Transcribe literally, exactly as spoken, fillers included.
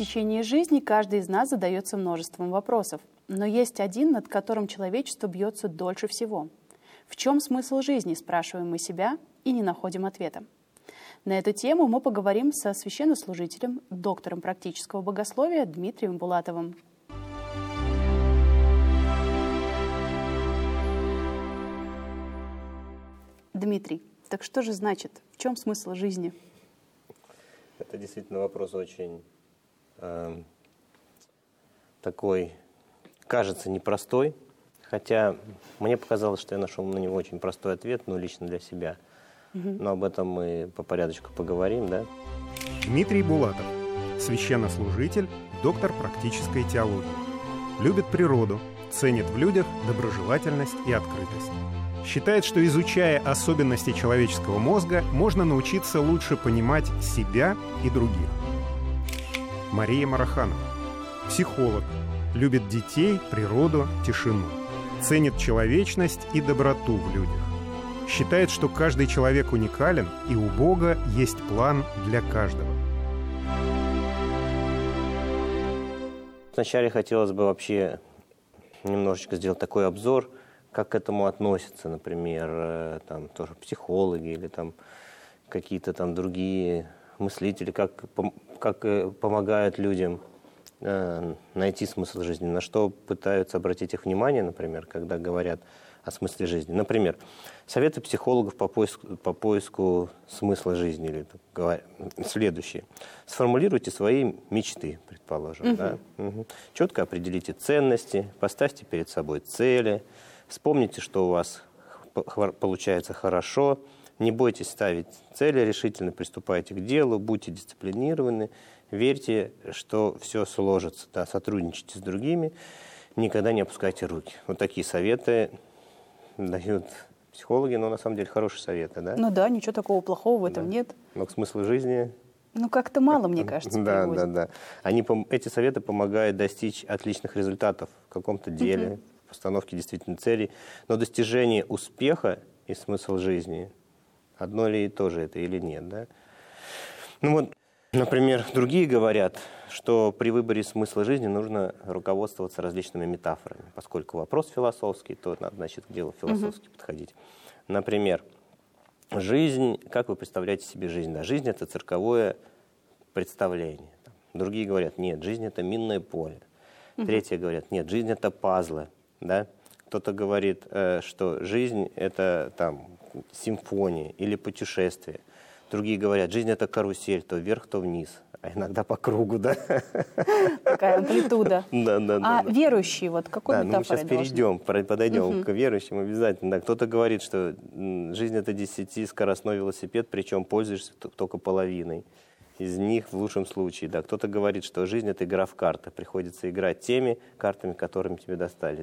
течение жизни каждый из нас задается множеством вопросов, но есть один, над которым человечество бьется дольше всего. В чем смысл жизни, спрашиваем мы себя и не находим ответа. На эту тему мы поговорим со священнослужителем, доктором практического богословия Дмитрием Булатовым. Дмитрий, так что же значит, в чем смысл жизни? Это действительно вопрос очень э, такой, кажется, непростой, хотя мне показалось, что я нашел на него очень простой ответ, ну, лично для себя. Угу. Но об этом мы по порядочку поговорим, да? Дмитрий Булатов, священнослужитель, доктор практической теологии. Любит природу, ценит в людях доброжелательность и открытость. Считает, что, изучая особенности человеческого мозга, можно научиться лучше понимать себя и других. Мария Мараханова. Психолог. Любит детей, природу, тишину. Ценит человечность и доброту в людях. Считает, что каждый человек уникален, и у Бога есть план для каждого. Вначале хотелось бы вообще немножечко сделать такой обзор, как к этому относятся, например, там, тоже психологи или там, какие-то там другие мыслители, как, как помогают людям э, найти смысл жизни, на что пытаются обратить их внимание, например, когда говорят о смысле жизни. Например, советы психологов по поиску, по поиску смысла жизни. Или, говоря, следующее. Сформулируйте свои мечты, предположим. Угу. Да? Угу. Четко определите ценности, поставьте перед собой цели. Вспомните, что у вас получается хорошо, не бойтесь ставить цели, решительно приступайте к делу, будьте дисциплинированы, верьте, что все сложится, да, сотрудничайте с другими, никогда не опускайте руки. Вот такие советы дают психологи, но на самом деле хорошие советы, да? Ну да, ничего такого плохого в этом да. нет. Но к смыслу жизни... Ну как-то мало, мне кажется, да, приводит. да, да. Они, эти советы помогают достичь отличных результатов в каком-то деле, uh-huh. постановке действительно целей, но достижение успеха и смысл жизни одно ли и то же это или нет, да? Ну вот, например, другие говорят, что при выборе смысла жизни нужно руководствоваться различными метафорами, поскольку вопрос философский, то надо, значит, к делу философски uh-huh. подходить. Например, жизнь, как вы представляете себе жизнь? Да, жизнь – это цирковое представление. Другие говорят, нет, жизнь – это минное поле. Uh-huh. Третьи говорят, нет, жизнь – это пазлы. Да? Кто-то говорит, э, что жизнь – это там, симфония или путешествие. Другие говорят, жизнь – это карусель, то вверх, то вниз, а иногда по кругу, да? Такая амплитуда. Да, да, да. А верующие, вот какой да, метафорой ну, мы сейчас перейдем, подойдем угу. к верующим обязательно. Да, кто-то говорит, что жизнь – это десятискоростной велосипед, причем пользуешься только половиной из них в лучшем случае. Да. Кто-то говорит, что жизнь – это игра в карты, приходится играть теми картами, которыми тебе достались.